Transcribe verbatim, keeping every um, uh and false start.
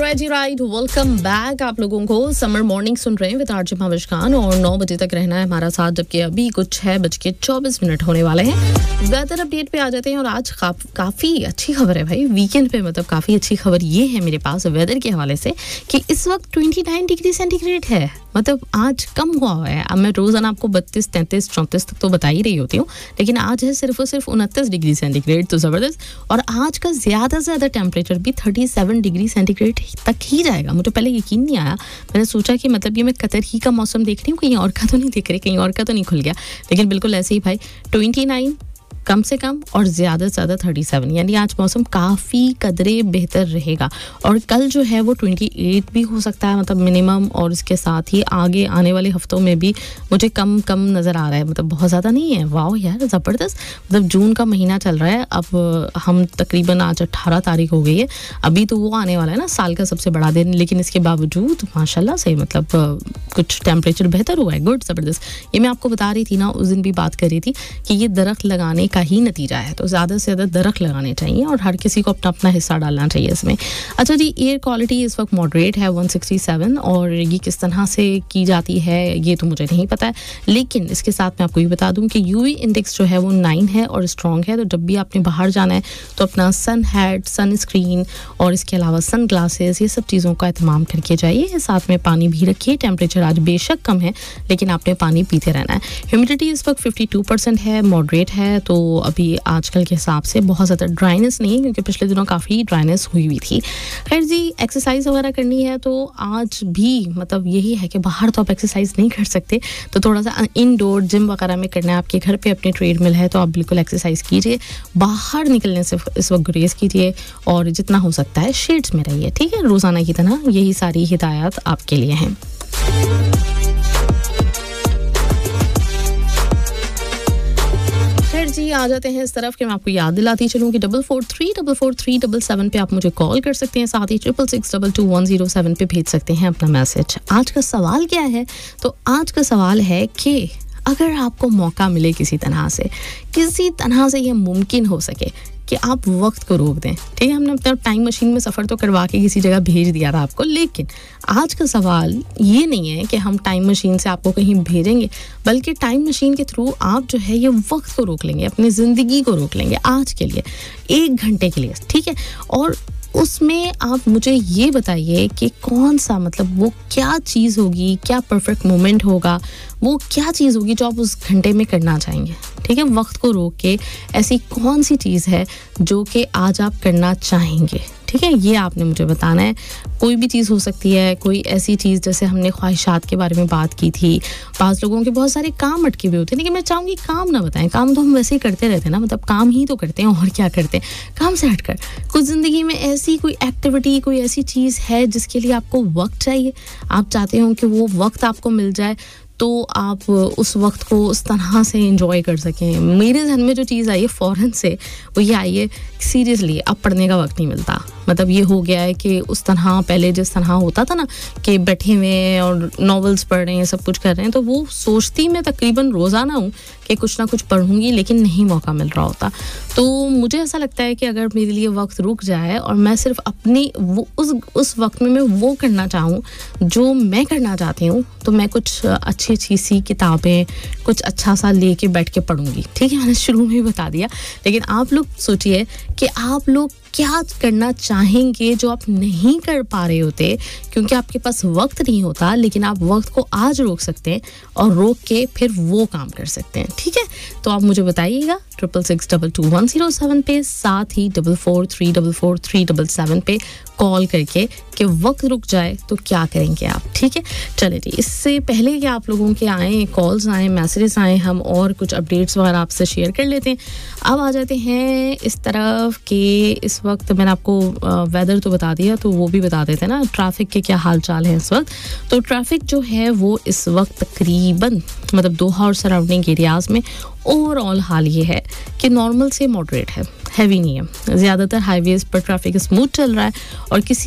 Right जी right welcome back आप लोगों को। समर मॉर्निंग सुन रहे हैं विद आरजे भाविश खान और नौ बजे तक रहना है हमारा साथ, जबकि अभी कुछ छह बज के चौबीस मिनट होने वाले हैं। वेदर अपडेट पे आ जाते हैं और आज का, काफ़ी अच्छी खबर है भाई, वीकेंड पे मतलब काफ़ी अच्छी खबर ये है मेरे पास वेदर के हवाले से कि इस वक्त उनतीस डिग्री सेंटीग्रेड है। मतलब आज कम हुआ हुआ है। अब मैं रोज़ाना आपको बत्तीस तैंतीस चौंतीस तक तो बता ही रही होती हूँ, लेकिन आज है सिर्फ और सिर्फ उनतीस डिग्री सेंटीग्रेड, तो ज़बरदस्त। और आज का ज़्यादा से ज़्यादा टेम्परेचर भी सैंतीस डिग्री सेंटीग्रेड तक ही जाएगा। मुझे पहले यकीन नहीं आया, मैंने सोचा कि मतलब ये मैं कतर ही का मौसम देख रही हूँ, कहीं और का तो नहीं देख रही, कहीं और का तो नहीं खुल गया, लेकिन बिल्कुल ऐसे ही भाई उनतीस कम से कम और ज़्यादा से ज़्यादा सैंतीस, यानी आज मौसम काफ़ी कदरे बेहतर रहेगा। और कल जो है वो अट्ठाईस भी हो सकता है, मतलब मिनिमम, और इसके साथ ही आगे आने वाले हफ्तों में भी मुझे कम कम नज़र आ रहा है, मतलब बहुत ज़्यादा नहीं है। वाह यार ज़बरदस्त। मतलब जून का महीना चल रहा है, अब हम तकरीबन आज अट्ठारह तारीख हो गई है, अभी तो वो आने वाला है ना साल का सबसे बड़ा दिन, लेकिन इसके बावजूद माशाल्लाह से मतलब कुछ टेम्परेचर बेहतर हुआ है। गुड, ज़बरदस्त। ये मैं आपको बता रही थी ना, उस दिन भी बात कर रही थी कि ये दरख्त लगाने का ही नतीजा है, तो ज़्यादा से ज़्यादा दरख्त लगाने चाहिए और हर किसी को अपना अपना हिस्सा डालना चाहिए इसमें। अच्छा जी, एयर क्वालिटी इस वक्त मॉडरेट है एक सौ सरसठ, और ये किस तरह से की जाती है ये तो मुझे नहीं पता है, लेकिन इसके साथ मैं आपको ये बता दूं कि यूवी इंडेक्स जो है वो नाइन है और स्ट्रॉन्ग है। तो जब भी आपने बाहर जाना है तो अपना सन हैट, सन स्क्रीन और इसके अलावा सन ग्लासेस, ये सब चीज़ों का एहतमाम करके जाइए। साथ में पानी भी रखिए। टेम्परेचर आज बेशक कम है, लेकिन आपने पानी पीते रहना है। ह्यूमिडिटी इस वक्त बावन परसेंट है, मॉडरेट है, तो अभी आजकल के हिसाब से बहुत ज़्यादा ड्राइनेस नहीं है, क्योंकि पिछले दिनों काफ़ी ड्राइनेस हुई हुई थी। खैर जी, एक्सरसाइज वगैरह करनी है तो आज भी मतलब यही है कि बाहर तो आप एक्सरसाइज नहीं कर सकते, तो थोड़ा सा इनडोर जिम वगैरह में करना है। आपके घर पे अपनी ट्रेडमिल है तो आप बिल्कुल एक्सरसाइज कीजिए। बाहर निकलने से इस वक्त गुरेज कीजिए और जितना हो सकता है शेड्स में रहिए, ठीक है। रोज़ाना की तरह यही सारी हिदायत आपके लिए हैं। जी आ जाते हैं इस तरफ कि मैं आपको याद दिलाती चलूँ कि double four three double four three double seven पे आप मुझे कॉल कर सकते हैं, साथ ही triple six double two one zero seven पे भेज सकते हैं अपना मैसेज। आज का सवाल क्या है? तो आज का सवाल है कि अगर आपको मौका मिले किसी तरह से किसी तरह से ये मुमकिन हो सके कि आप वक्त को रोक दें, ठीक है। हमने अपना टाइम मशीन में सफ़र तो करवा के किसी जगह भेज दिया था आपको, लेकिन आज का सवाल ये नहीं है कि हम टाइम मशीन से आपको कहीं भेजेंगे, बल्कि टाइम मशीन के थ्रू आप जो है ये वक्त को रोक लेंगे, अपनी ज़िंदगी को रोक लेंगे आज के लिए, एक घंटे के लिए, ठीक है। और उसमें आप मुझे ये बताइए कि कौन सा, मतलब वो क्या चीज़ होगी, क्या परफेक्ट मोमेंट होगा, वो क्या चीज़ होगी जो आप उस घंटे में करना चाहेंगे, ठीक है। वक्त को रोक के ऐसी कौन सी चीज़ है जो कि आज आप करना चाहेंगे, ठीक है, ये आपने मुझे बताना है। कोई भी चीज़ हो सकती है, कोई ऐसी चीज़ जैसे हमने ख्वाहिशात के बारे में बात की थी, पास लोगों के बहुत सारे काम अटके हुए होते हैं, लेकिन मैं चाहूँगी काम ना बताएं। काम तो हम वैसे ही करते रहते हैं ना, मतलब काम ही तो करते हैं और क्या करते हैं। काम से हटकर कुछ ज़िंदगी में ऐसी कोई एक्टिविटी, कोई ऐसी चीज़ है जिसके लिए आपको वक्त चाहिए, आप चाहते हो कि वो वक्त आपको मिल जाए तो आप उस वक्त को उस तरह से एंजॉय कर सकें। मेरे जहन में जो चीज़ आई है फ़ौरन से वो ये आई है, सीरियसली अब पढ़ने का वक्त नहीं मिलता। मतलब ये हो गया है कि उस तरह पहले जिस तरह होता था ना कि बैठे हुए और नॉवेल्स पढ़ रहे हैं, सब कुछ कर रहे हैं, तो वो सोचती मैं तकरीबन रोज़ाना हूँ कि कुछ ना कुछ पढ़ूंगी, लेकिन नहीं मौका मिल रहा होता। तो मुझे ऐसा लगता है कि अगर मेरे लिए वक्त रुक जाए और मैं सिर्फ अपनी वो उस उस वक्त में मैं वो करना चाहूँ जो मैं करना चाहती हूँ, तो मैं कुछ अच्छी अच्छी सी किताबें कुछ अच्छा सा लेके बैठ के पढ़ूंगी, ठीक है। मैंने शुरू में ही बता दिया, लेकिन आप लोग सोचिए कि आप लोग क्या करना चाहेंगे जो आप नहीं कर पा रहे होते क्योंकि आपके पास वक्त नहीं होता, लेकिन आप वक्त को आज रोक सकते हैं और रोक के फिर वो काम कर सकते हैं, ठीक है। तो आप मुझे बताइएगा triple six double two one zero seven पे, साथ ही double four three double four three double seven पे कॉल करके कि वक्त रुक जाए तो क्या करेंगे आप, ठीक है। चले जी, इससे पहले कि आप लोगों के आए कॉल्स आए, मैसेजेस आए, हम और कुछ अपडेट्स वगैरह आपसे शेयर कर लेते हैं। अब आ जाते हैं इस तरफ कि इस वक्त मैंने आपको वेदर तो बता दिया, तो वो भी बता देते हैं ना ट्रैफिक के क्या हाल चाल है इस वक्त। तो ट्रैफिक जो है वो इस वक्त तकरीबन मतलब दोहा और सराउंडिंग एरियाज़ में ओवरऑल हाल ये है कि नॉर्मल से मॉडरेट है, हैवी नहीं है। ज़्यादातर हाईवेज़ पर ट्रैफिक स्मूथ चल रहा है और किसी